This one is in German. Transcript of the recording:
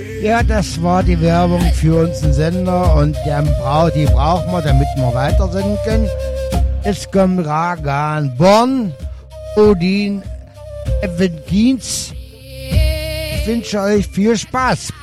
Ja, das war die Werbung für unseren Sender und die brauchen wir, damit wir weitersenden können. Es kommt Ragan Born, Odin, Evan Kienz. Ich wünsche euch viel Spaß.